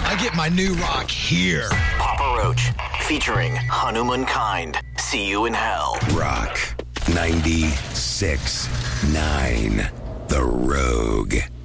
I get my new rock here. Papa Roach, featuring Hanumankind. See you in hell. Rock 96.9. The Rogue.